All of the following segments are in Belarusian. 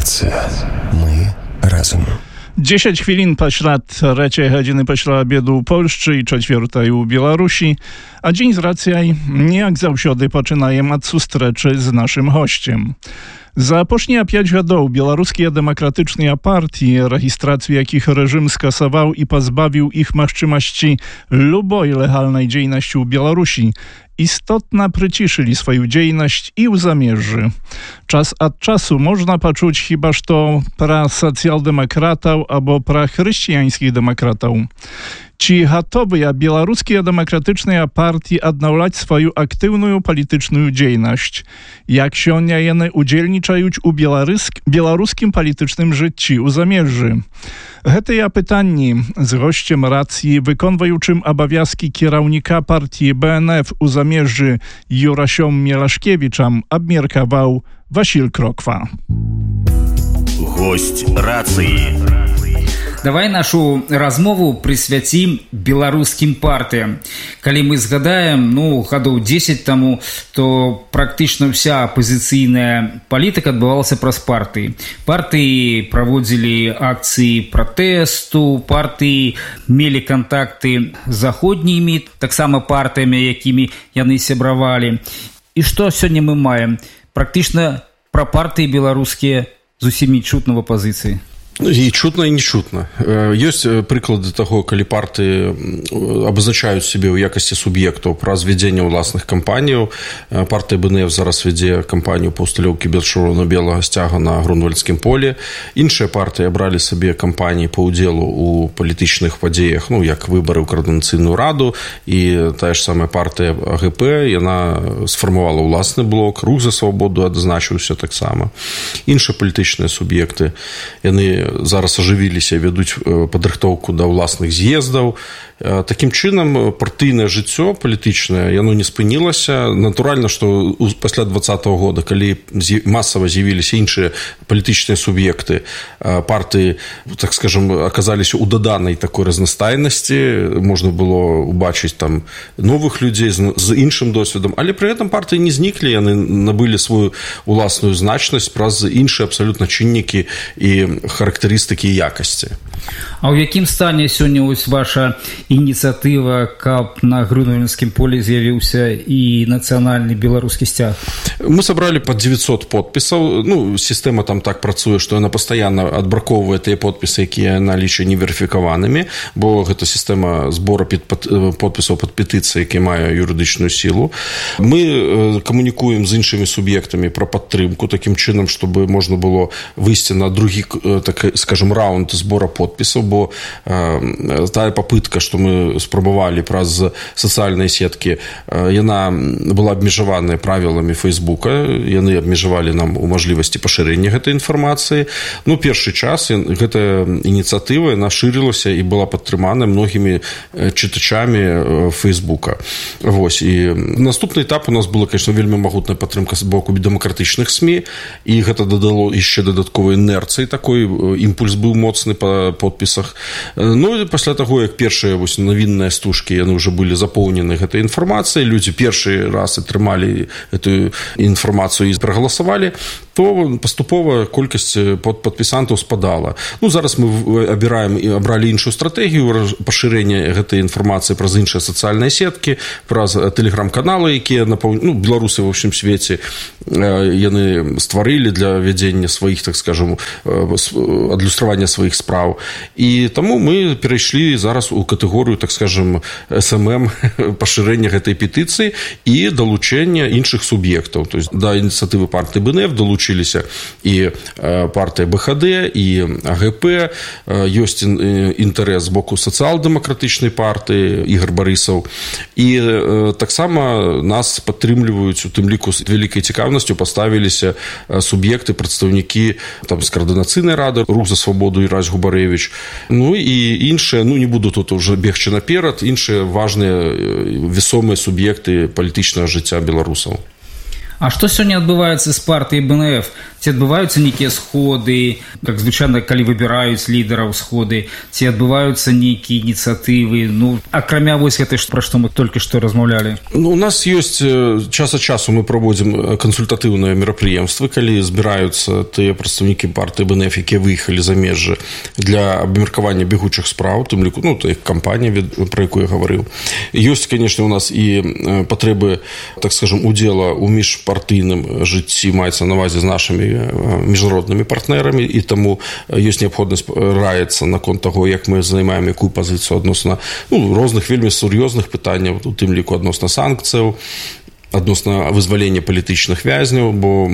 Радіостанція «Ми разом». 10 хвілін пасля 3 гадзіны пасля абеду ў Польшчы і 4 ў Беларусі, а дзень з рацыяй не як заўсёды пачынаем ад сустрэчы з нашым госцем. За апошнія 5 гадоў беларускія дэмакратычныя партіі, рэгістрацыю якіх рэжым скасаваў і пазбавіў іх магчымасці любой легалнай дзейнасці ў Беларусі, істотна прыцішылі сваю дзейнасць і ў замежжы. Час ад часу можна пачуць хіба што пра сацыял-дэмакратаў або пра хрысціянскіх дэмакратаў. Ці гатовыя беларускія дэмакратычныя партіі аднаўляць сваю актыўную палітычную дзейнасць? Як сёння яны удзельнічаюць у беларускім палітычным жыцці ў замежжы? Гэтыя пытанні з госцем рацыі, выконваючым абавязкі кіраўніка партіі БНФ у замежжы Юрасем Мелашкевічам абмеркаваў Васіль Кроква. Гость рацыі. Давай нашу размову прысвяцім беларускім партыям. Калі мы згадаем, гадоў 10 таму, то практычна вся апазіцыйная палітыка адбывалася праз партыі. Партыі праводзілі акцыі пратэсту, партыі мелі кантакты з заходнімі, таксама партыямі, якімі яны сябравалі. І што сёння мы маем? Практычна пра партыі беларускія зусім не чутна в апазіцыі. І чутна, і не чутна. Ёсць прыклады таго, калі партыі абазначаюць сябе ў якасці суб'ектаў праз вядзенне ўласных кампаніяў. Партыя БНФ зараз вядзе кампанію па ўсталёўкі чырвона-белага сцяга на Грунвальдскім полі. Іншыя партыі абралі сабе кампаніі па ўдзелу ў палітычных падзеях, як выбары ў Коардынацыйную раду, і тая ж самая партыя АГП, яна сфармавала ўласны блок, Рух за свабоду адзначыўся таксама. Іншыя палітычныя суб'екты, яны зараз ажывіліся, вядуць падрыхтоўку да ўласных з'ездаў. Такім чынам, партыйнае жыццё палітычнае, яно не спынілася. Натуральна, што пасля 2020 года, калі масава з'явіліся іншыя палітычныя суб'екты, партыі, так скажем, аказаліся ў даданай такой разнастайнасці, можна было убачыць там новых людзей з іншым досведам, але пры гэтым партыі не зніклі, яны набылі сваю уласную значнасць праз іншыя абсалютна чыннікі і характарыстыкі і якасці. А ў якім стане сёння ваша ініцыятыва, каб на Грунвальдскім полі з'явіўся і нацыянальны беларускі сцяг? Мы сабралі пад 900 подпісаў. Сістэма там так працуе, што яна пастаянна адбракоўвае тыя подпісы, якія яна лічыць неверыфікаванымі, бо гэта сістэма збора подпісаў пад петыцыі, які мае юрыдычную сілу. Мы камунікуем з іншымі суб'ектамі пра падтрымку, такім чынам, чтобы можна было выйсці на другі, так скажем, раунд збора подпісаў, бо тая папытка, што мы спрабавалі праз сацыяльныя сеткі, яна была абмежаваная правіламі Фейсбука, яны абмежавалі нам у мажлівасці пашырэння гэтай інфармацыі. Першы час гэтая ініцыятыва, яна шырылася і была падтрыманая многімі чытачамі Фейсбука. І наступны этап у нас была, конечно, вельмі магутная падтрымка з боку дэмакратычных СМІ, і гэта дадало яшчэ дадатковай інерцыі, такой імпульс быў моцны па подпісах. І пасля таго, як першыя навінныя стужкі, яны ўжо былі запоўнены гэтай інфармацыяй, людзі першы раз атрымалі гэтую інфармацыю і прагаласавалі, то паступова колькасць падпісантаў спадала. Зараз мы абралі іншую стратэгію пашырэння гэтай інфармацыі праз іншыя сацыяльныя сеткі, праз тэлеграм-каналы, якія беларусы ва ўсім свеце яны стварылі для вядзення сваіх, так скажем, адлюстравання сваіх спраў. І таму мы перайшлі зараз у катэгорыю, так скажем, СММ, пашырэння гэтай петыцыі і далучэння іншых суб'ектаў. То есть да ініцыятывы партыі БНФ далучыліся і партыя БХД, і АГП, ёсць інтарэс з боку сацыял-дэмакратычнай партыі, Ігор Барысаў. І таксама нас падтрымліваюць, у тым ліку з вялікай цікаўнасцю паставіліся суб'екты, прадстаўнікі з Коардынацыйнай рады, Рух за свабоду Ірась Губарэвіч. І іншыя, не буду тут уже бегчы наперад, іншыя важныя весомыя суб'екты палітычнага жыцця беларусаў. А што сёння адбываецца з партыяй БНФ? Ці адбываюцца нейкія сходы, як звычайна, калі выбіраюць лідараў сходы, ці адбываюцца нейкія ініцыятывы? Ну, акрамя вось гэтай, пра што мы толькі што размаўлялі. Ну, у нас ёсць час ад часу мы праводзім кансультатыўныя мерапрыемствы, калі збіраюцца тыя прадстаўнікі партыі БНФ, якія выехалі за межы для абмеркавання бегучых спраў, тым ліку, ну, тая кампанія, пра якую я гаварыў. Ёсць, канешне, у нас і патрэбы, так скажем, удзела ў міжпартыйным жыцці, маецца на ўвазе з нашымі міжнароднымі партнерамі, і таму ёсць неабходнасць раіцца наконт таго, як мы займаем якую пазіцыю адносна розных вельмі сур'ёзных пытанняў, у тым ліку адносна санкцыяў, адносна вызвалення палітычных вязняў, бо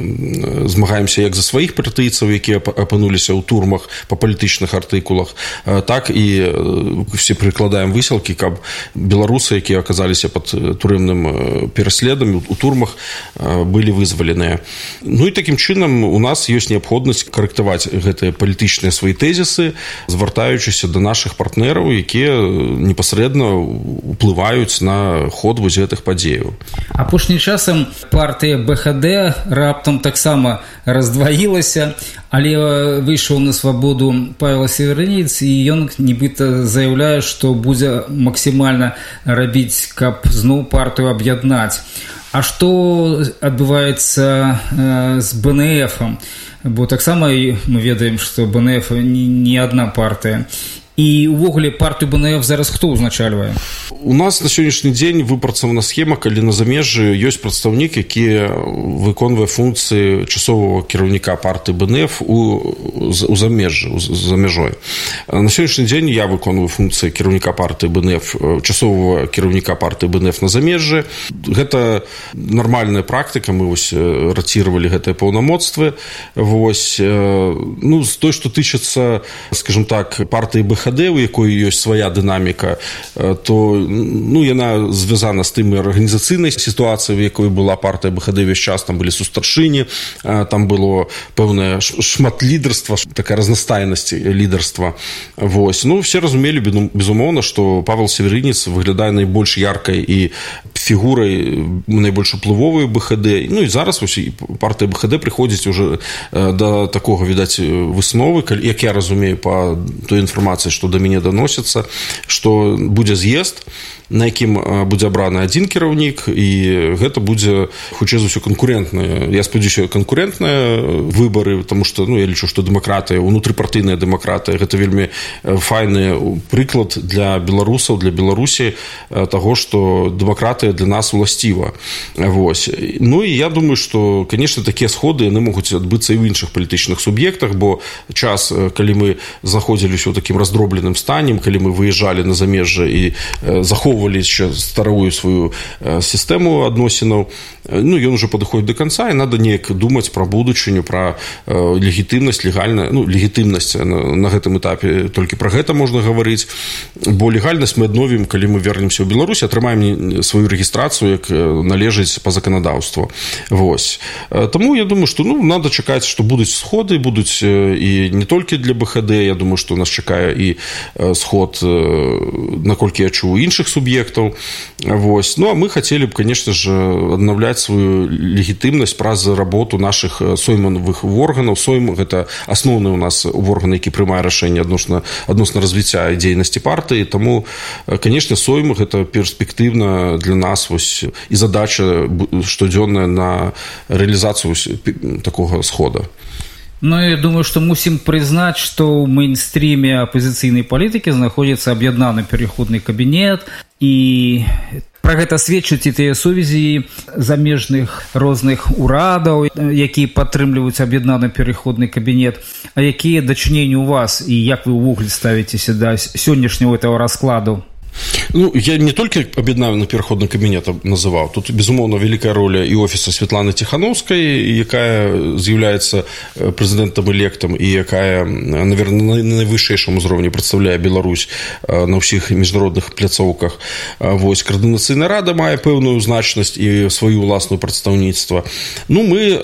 мы змагаемся як за сваіх партыйцаў, якія апынуліся ў турмах па палітычных артыкулах, так і все прыкладаем высілкі, каб беларусы, якія аказаліся пад турэмным пераследам у турмах, былі вызваленыя. Ну і такім чынам у нас ёсць неабходнасць карэктаваць гэтыя палітычныя свае тэзісы, звяртаючыся да нашых партнераў, якія непасрэдна ўплываюць на ход вось гэтых падзеяў. Апошнім часам партыя БХД раптам таксама раздваілася, але выйшаў на свабоду Павел Северинец, і ён нібыта заяўляе, што будзе максімальна рабіць, каб зноў партыю аб'яднаць. А што адбываецца з БНФ? Бо таксама мы ведаем, што БНФ не адна партыя. І увогуле партыю БНФ зараз хто ўзначальвае? У нас на сённяшні дзень выпрацавана схема, калі на замежжы ёсць прадстаўнік, які выконвае функцыі часовага кіраўніка партыі БНФ у замежжы, за мяжой. На сённяшні дзень я выконваю функцыі кіраўніка партыі БНФ, часовага кіраўніка партыі БНФ на замежжы. Гэта нармальная практыка, мы вось раціравалі гэтыя паўнамоцтвы. Вось, ну, з той, што тычыцца, скажем так, партыі БХД, у якой ёсць свая дынаміка, то яна звязана з тым арганізацыйнай сітуацыяй, в якой была партыя БХД весь час, там былі сустарчыні, там было пэўнае шмат лідарства, такая разнастайнасць лідарства. Вось. Ну, все разумелі, безумоўна, што Павел Северинец выглядае найбольш яркай і фігурай найбольш уплывовай БХД. Ну, і зараз вось партыя БХД прыходзіць уже да такога, відаць, высновы, як я разумею па той інфармацыі, што да мяне даносіцца, што будзе з'езд, на якім будзе абраны адзін кіраўнік, і гэта будзе, хутчэй за ўсё, канкурэнтныя, я спадзяюся, канкурэнтныя выбары, таму што, я лічу, што дэмакратыя, унутрыпартыйная дэмакратыя, гэта вельмі файны прыклад для беларусаў, для Беларусі таго, што дэмакратыя для нас уласціва. Вось. Ну, і я думаю, што, канешне, такія сходы, яны могуць адбыцца і ў іншых палітычных суб'ектах, бо час, калі мы знаходзіліся ў такім раздробленым стане, калі мы выязджалі на замежжа і захоўвалі яшчэ старую сваю сістэму адносінаў, ён уже падыходзіць да канца, і надо неяк думаць пра будучыню, пра легітымнасць, легітымнасць на гэтым этапе, толькі пра гэта можна гаварыць, бо легальнасць мы адновім, калі мы вернемся ў Беларусь, атрымаем сваю рэгістрацыю, як належыць па заканадаўству. Вось. Таму я думаю, што надо чакаць, што будуць сходы, будуць і не толькі для БХД, я думаю, што нас чакае і сход, наколькі я чуў, іншых суб'ектаў. Вось. Ну, а мы хацелі б, конечно же, аднаўляць сваю легітымнасць праз работу нашых соймавых органаў. Сойм – гэта асноўны у нас орган, які прымае рашэнне адносна развіцця і дзейнасці партыі. Таму, конечно, сойм – гэта перспектыўна для нас вось, і задача штодзённая на рэалізацыю такога схода. Ну, я думаю, што мусім прызнаць, што ў мейнстріме апазіцыйнай палітыкі знаходзіцца аб'яднаны пераходны кабінет, і пра гэта сведчаць і тыя сувязі замежных розных урадаў, якія падтрымліваюць аб'яднаны пераходны кабінет, а якія дачыненні ў вас і як вы ўвогуле ставіцеся да сённяшняго этого раскладу? Я не толькі аб'яднаны пераходны кабінет называў. Тут, безумоўна, вялікая роля і офіса Святланы Ціхановскай, якая з'яўляецца прэзідэнтам-электам і якая, наверное, на найвышэйшым узроўні прадстаўляе Беларусь на ўсіх міжнародных пляцоўках. Вось, каардынацыйная рада мае пэўную значнасць і сваю ўласную прадстаўніцтва. Мы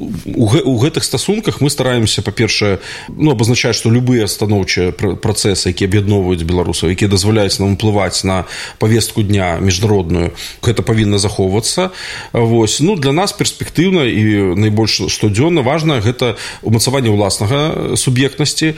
у гэтых стасунках мы стараемся, па-першае, абазначаць, што любыя станоўчыя працэсы, якія аб'ядноўваюць беларусаў, якія дазваляюць нам уплываць уплываць на повестку дня міжнародную, гэта павінна захоўвацца. Вось. Ну, для нас перспектыўна і найбольш штодзённа важна гэта умацаванне ўласнага суб'ектнасці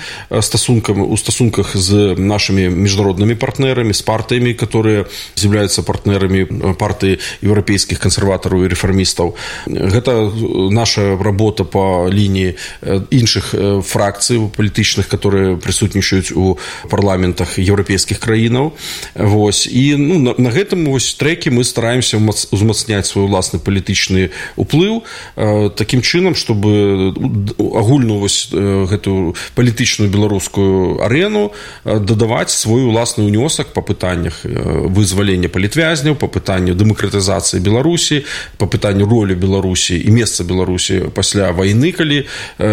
у стасунках з нашими міжнароднымі партнерамі, з партыямі, которые з'яўляюцца партнерамі партыі еўрапейскіх кансерватараў і рэформістаў. Гэта наша работа по лінії іншых фракцый палітычных, которые прысутнічаюць у парламентах еўрапейскіх краінаў. Вось. І на гэтым трэке мы стараемся узмацняць свой уласны палітычны ўплыў такім чынам, чтобы агульную гэтую палітычную беларускую арену дадаваць свой уласны ўнёсак па пытаннях вызвалення палітвязняў, па пытанню дэмакратызацыі Беларусі, па пытанню ролі Беларусі і месца Беларусі пасля вайны, калі,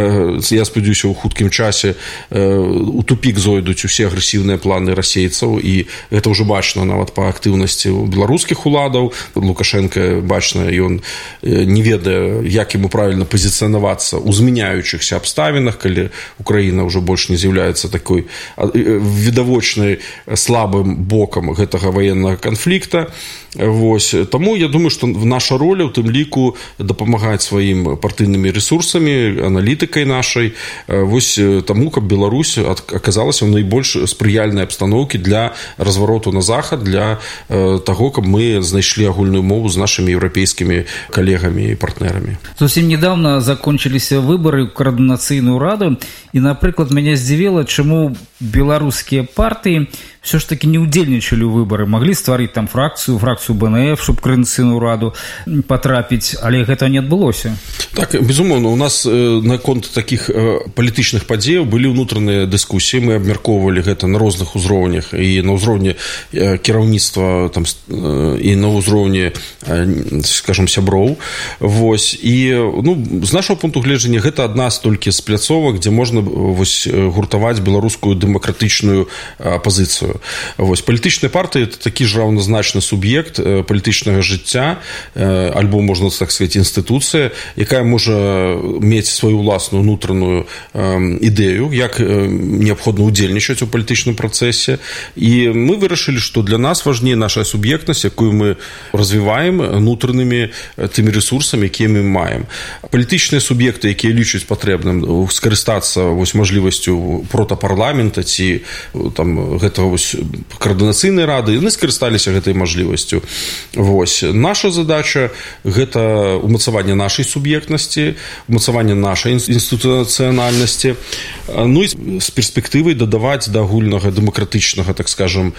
я спадзяюся, у хуткім часе у тупік зойдуць усе агрэсіўныя планы расейцаў, і гэта ўжо бачна нават па актыўнасці беларускіх уладаў. Лукашенко, бачна, ён не ведае, як яму правільна пазіцыянавацца ў змяняючыхся абставінах, калі Украіна ўжо больш не з'яўляецца такой відавочнай слабым бокам гэтага ваеннага канфлікта. Вось. Таму я думаю, што наша роля ў тым ліку дапамагаць сваім партыйнымі ресурсамі, аналітыкай нашай, вось таму, каб Беларусь аказалася ў найбольш спрыяльнай абстаноўкі для развароту на захад, для таго, каб мы знайшлі агульную мову з нашымі еўрапейскімі калегамі і партнерамі. Зусім недавно закончыліся выбары ў координацыйную раду, і, напрыклад, мяне здзівіла, чаму беларускія партыі все ж таки не удзельнічалі ў выбары, маглі стварыць там фракцыю БНФ, щоб координацыйную раду потрапіць, але гэта не адбылося. Так, безумоўна, у нас наконт такіх палітычных падзеяў былі ўнутраныя дыскусіі, мы абмяркоўвалі гэта на розных узроўнях, і на ўзроўні кіраўніцтва там, і на ўзроўні, скажем, сяброў. Вось. І з нашого пункту гледжання гэта адна з толькі з пляцовак, дзе можна гуртаваць беларускую дэмакратычную апазіцыю. Вось. Палітычныя партыі – это такі ж раўназначны суб'ект палітычнага жыцця, альбо, можна так сказаць, інстытуцыя, якая можа мець сваю ўласную ўнутраную ідэю, як неабходна ўдзельнічаць у палітычным працэсе. І мы вырашылі, што для нас важней наша суб'ектнасць, якую мы развіваем унутранымі тымі ресурсамі, якія мы маем. Палітычныя суб'екты, якія лічаць патрэбным скарыстацца мажлівасцю протапарламента ці там гэтага координацыйнай рады, яны скарысталіся гэтай мажлівасцю. Вось. Наша задача – гэта умацаванне нашай суб'ектнасці, умацаванне нашай інстытуцыянальнасці, ну і з перспектывай дадаваць да агульнага дэмакратычнага, так скажем,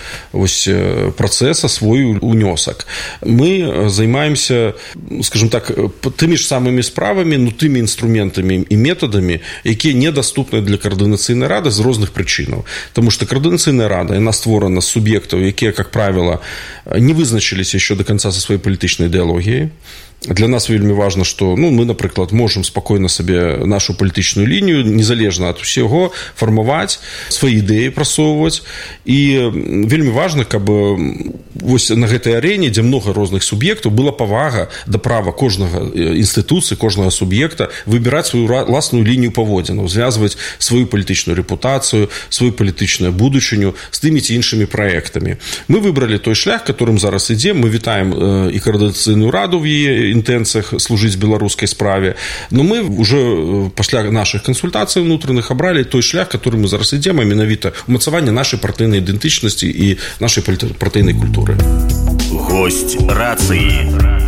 працэса свой унёсак. Мы займаемся, скажем так, тымі ж самымі справамі, ну тымі інструментамі і метадамі, якія недаступны для координацыйнай рады з розных прычынаў. Таму што координацыйная рада, яна створана з суб'ектаў, якія, как правило, не вызначились еще до конца со своей палітычнай ідэалогіяй. Для нас вельмі важна, што мы, напрыклад, можам спакойна сабе нашу палітычную лінію, незалежна ад усяго, фармаваць, свае ідэі прасоўваць. І вельмі важна, каб вось на гэтай арэне, дзе многа розных суб'ектаў, была павага да права кожнага інстытуцыі, кожнага суб'екта выбіраць сваю ўласную лінію паводзінаў, звязваць сваю палітычную рэпутацыю, сваю палітычную будучыню з тымі ці іншымі праектамі. Мы выбралі той шлях, которым зараз ідзем. Мы вітаем і координацыйную раду в яе інтэнцыях служыць беларускай справе. Но мы уже пасля наших кансультацый внутренних абралі той шлях, который мы зараз ідзем, а менавіта умацаванне нашай партыйнай ідэнтычнасці і нашай партыйнай культуры. Гость рацыі.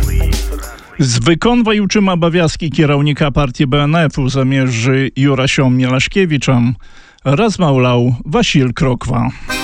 Z wykonywajuczym obowiązki kierownika partii BNF-u zamierzy Jurasią Mielaszkiewiczem rozmawiał Wasil Krokwa.